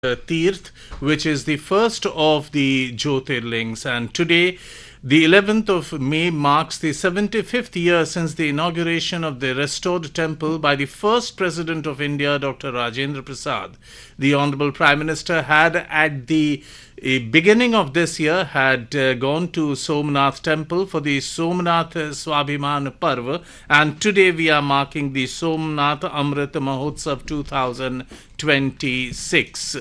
Tirth, which is the first of the Jyotirlings, and today, the 11th of May, marks the 75th year since the inauguration of the restored temple by the first President of India, Dr. Rajendra Prasad. The Honorable Prime Minister had, at the beginning of this year, gone to Somnath temple for the Somnath Swabhiman Parva, and today we are marking the Somnath Amrit Mahotsav 2026.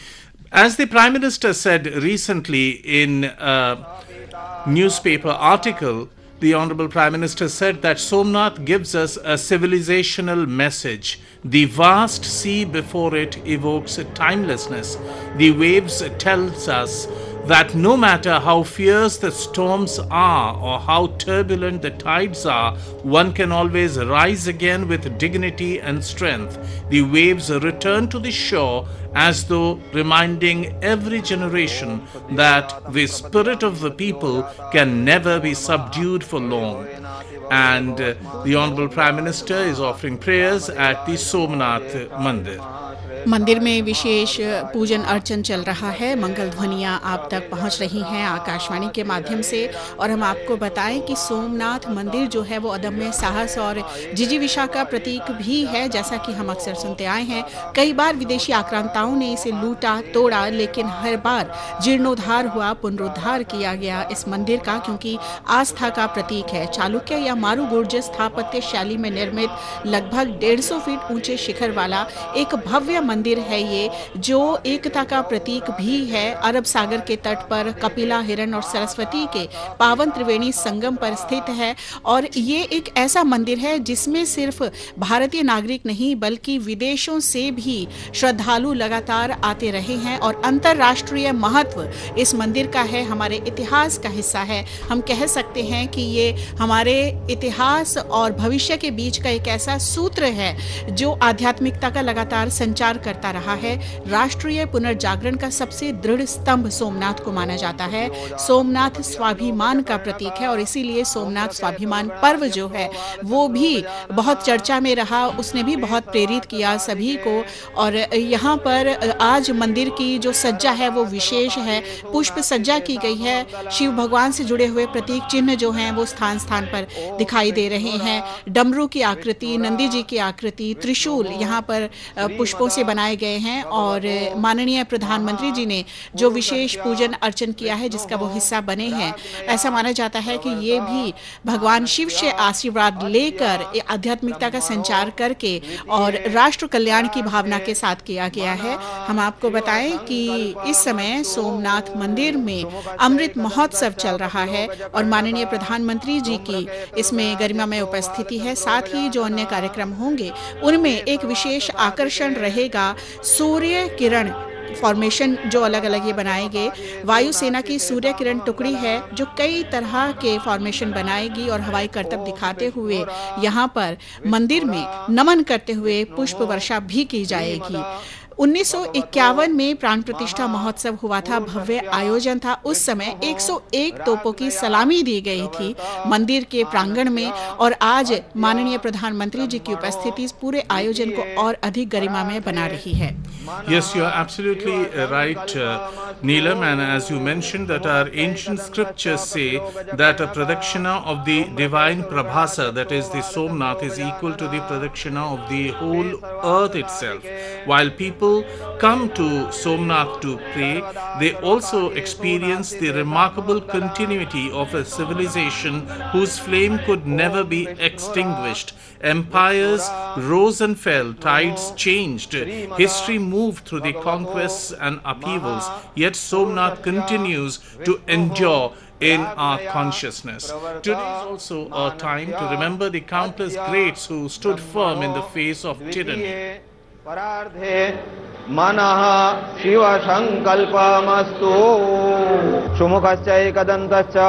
As the Prime Minister said recently in a newspaper article, the Honorable Prime Minister said that Somnath gives us a civilizational message. The vast sea before it evokes timelessness. The waves tells us that no matter how fierce the storms are or how turbulent the tides are, one can always rise again with dignity and strength. The waves return to the shore as though reminding every generation that the spirit of the people can never be subdued for long. And the Honorable Prime Minister is offering prayers at the Somnath Mandir. मंदिर में विशेष पूजन अर्चन चल रहा है। मंगल ध्वनियाँ आप तक पहुँच रही हैं आकाशवाणी के माध्यम से, और हम आपको बताएं कि सोमनाथ मंदिर जो है वो अदम्य साहस और जिजीविषा का प्रतीक भी है। जैसा कि हम अक्सर सुनते आए हैं, कई बार विदेशी आक्रांताओं ने इसे लूटा तोड़ा, लेकिन हर बार जीर्णोद्धार हुआ, पुनरुद्धार किया गया इस मंदिर का, क्योंकि आस्था का प्रतीक है। चालुक्य या मारुगुर्ज स्थापत्य शैली में निर्मित लगभग 150 फीट ऊंचे शिखर वाला एक भव्य मंदिर है ये, जो एकता का प्रतीक भी है। अरब सागर के तट पर कपिला, हिरण और सरस्वती के पावन त्रिवेणी संगम पर स्थित है, और ये एक ऐसा मंदिर है जिसमें सिर्फ भारतीय नागरिक नहीं बल्कि विदेशों से भी श्रद्धालु लगातार आते रहे हैं, और अंतर्राष्ट्रीय महत्व इस मंदिर का है, हमारे इतिहास का हिस्सा है। हम कह सकते हैं कि ये हमारे इतिहास और भविष्य के बीच का एक ऐसा सूत्र है जो आध्यात्मिकता का लगातार संचार करता रहा है। राष्ट्रीय पुनर्जागरण का सबसे दृढ़ स्तंभ सोमनाथ को माना जाता है। सोमनाथ स्वाभिमान का प्रतीक है, और इसीलिए सोमनाथ स्वाभिमान पर्व जो है वो भी बहुत चर्चा में रहा। उसने भी बहुत प्रेरित किया सभी को, और यहाँ पर आज मंदिर की जो सज्जा है वो विशेष है। पुष्प सज्जा की गई है। शिव भगवान से जुड़े हुए प्रतीक चिन्ह जो हैं वो स्थान स्थान पर दिखाई दे रहे हैं। डमरू की आकृति, नंदी जी की आकृति, त्रिशूल यहाँ पर पुष्पों से बनाए गए हैं, और माननीय प्रधानमंत्री जी ने जो विशेष पूजन अर्चन किया है जिसका वो हिस्सा बने हैं। ऐसा माना जाता है कि ये भी भगवान शिव से आशीर्वाद लेकर आध्यात्मिकता का संचार करके और राष्ट्र कल्याण की भावना के साथ किया गया है। हम आपको बताएं कि इस समय सोमनाथ मंदिर में अमृत महोत्सव चल रहा है, और माननीय प्रधानमंत्री जी की इसमें गरिमामय उपस्थिति है। साथ ही जो अन्य कार्यक्रम होंगे उनमें एक विशेष आकर्षण रहेगा। सूर्य किरण फॉर्मेशन जो अलग अलग ये बनाएंगे, वायुसेना की सूर्य किरण टुकड़ी है जो कई तरह के फॉर्मेशन बनाएगी, और हवाई करतब दिखाते हुए यहाँ पर मंदिर में नमन करते हुए पुष्प वर्षा भी की जाएगी। 1951 में प्राण प्रतिष्ठा महोत्सव हुआ था, भव्य आयोजन था। उस समय 101 तोपों की सलामी दी गई थी मंदिर के प्रांगण में, और आज माननीय प्रधानमंत्री जी की उपस्थिति पूरे आयोजन को और अधिक गरिमामय बना रही है। Yes, you are absolutely right, Neelam, and as you mentioned that our ancient scriptures say that a pradakshina of the divine Prabhasa, that is the Somnath, is equal to the pradakshina of the whole earth itself. While people come to Somnath to pray, they also experience the remarkable continuity of a civilization whose flame could never be extinguished. Empires rose and fell, tides changed, history moved through the conquests and upheavals, yet Somnath continues to endure in our consciousness. Today is also a time to remember the countless greats who stood firm in the face of tyranny. परार्धे मनः शिव संकल्पमस्तु सुमुखश्च एकदन्तश्च